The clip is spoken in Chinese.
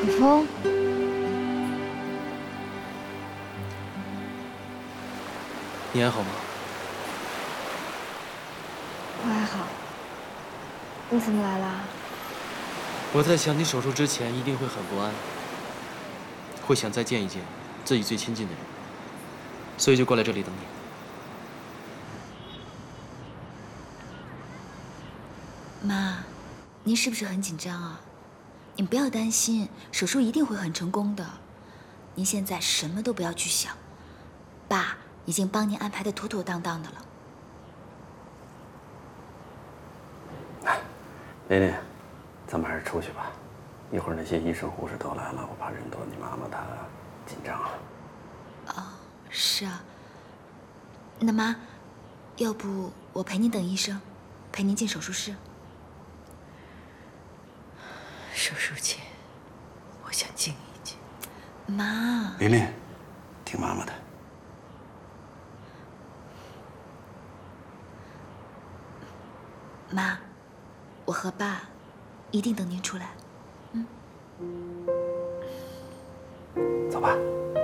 可风， 你还好吗？ 我还好。你怎么来啦？ 我在想，你手术之前一定会很不安，会想再见一见自己最亲近的人，所以就过来这里等你。 妈，您是不是很紧张啊？您不要担心，手术一定会很成功的。您现在什么都不要去想，爸已经帮您安排的妥妥当当的了。 琳琳，咱们还是出去吧，一会儿那些医生护士都来了，我怕人多，你妈妈她紧张啊。 哦，是啊。那妈，要不我陪您等医生，陪您进手术室。 手术前，我想静一静。 妈， 琳琳，听妈妈的。 妈，我和爸一定等您出来。 走吧。